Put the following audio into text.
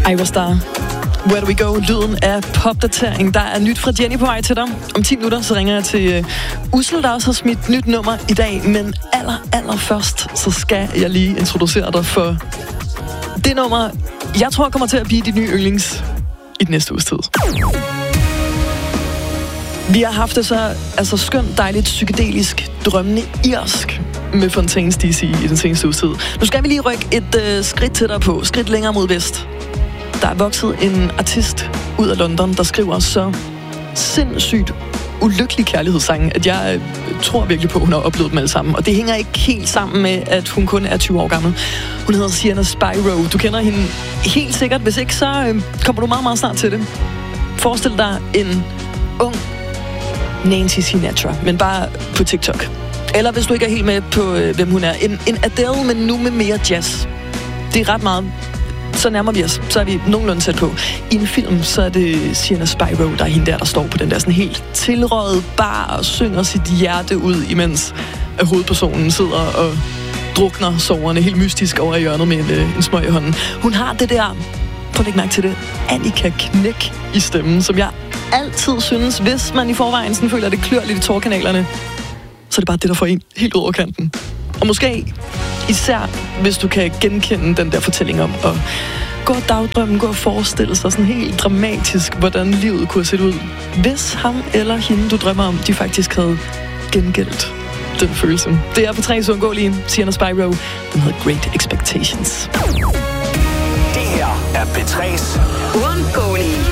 Ira Star. Where do we go? Lyden af popdatering. Der er nyt fra Jenny på vej til dig. Om 10 minutter, så ringer jeg til Ussel, der også har smidt nyt nummer i dag. Men allerførst, så skal jeg lige introducere dig for det nummer, jeg tror kommer til at blive dit nye yndlings i den næste uges tid. Vi har haft det så skønt, dejligt, psykedelisk, drømmende irsk med Fontaines DC i den seneste uges tid. Nu skal vi lige rykke et skridt tættere på, skridt længere mod vest. Der er vokset en artist ud af London, der skriver så sindssygt ulykkelig kærlighedssange, at jeg tror virkelig på, at hun har oplevet dem alle sammen. Og det hænger ikke helt sammen med, at hun kun er 20 år gammel. Hun hedder Sienna Spyro. Du kender hende helt sikkert. Hvis ikke, så kommer du meget, meget snart til det. Forestil dig en ung Nancy Sinatra, men bare på TikTok. Eller hvis du ikke er helt med på, hvem hun er. En Adele, men nu med mere jazz. Det er ret meget. Så nærmer vi os. Så er vi nogenlunde tæt på. I en film, så er det Sienna Spyro, der er hende der står på den der sådan helt tilrøget bar og synger sit hjerte ud, imens hovedpersonen sidder og drukner soverne helt mystisk over i hjørnet med en smøg i hånden. Hun har det der, prøv at lægge mærke til det, Annika-knæk i stemmen, som jeg altid synes, hvis man i forvejen sådan føler, at det klør lidt i tårkanalerne, så er det bare det, der får en helt ud over kanten. Og måske især, hvis du kan genkende den der fortælling om at gå og dagdrømme, gå og forestille sig sådan helt dramatisk, hvordan livet kunne se ud, hvis ham eller hende, du drømmer om, de faktisk havde gengældt den følelse. Det er på 3 uundgåelige, Sienna Spyro. Den hedder Great Expectations. Det her er P3's Uundgåelige.